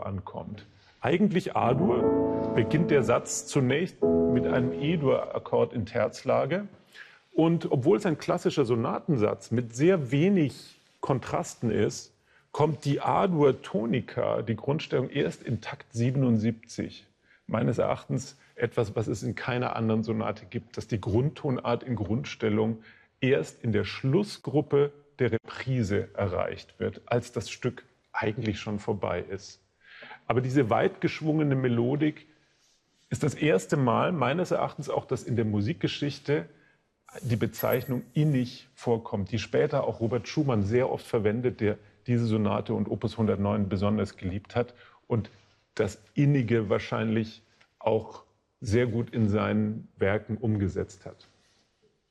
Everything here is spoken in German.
ankommt. Eigentlich A-Dur beginnt der Satz zunächst mit einem E-Dur-Akkord in Terzlage. Und obwohl es ein klassischer Sonatensatz mit sehr wenig Kontrasten ist, kommt die A-Dur-Tonika, die Grundstellung, erst in Takt 77. Meines Erachtens etwas, was es in keiner anderen Sonate gibt, dass die Grundtonart in Grundstellung erst in der Schlussgruppe der Reprise erreicht wird, als das Stück eigentlich schon vorbei ist. Aber diese weit geschwungene Melodik ist das erste Mal, meines Erachtens auch, dass in der Musikgeschichte die Bezeichnung innig vorkommt, die später auch Robert Schumann sehr oft verwendet, der diese Sonate und Opus 109 besonders geliebt hat und das Innige wahrscheinlich auch sehr gut in seinen Werken umgesetzt hat.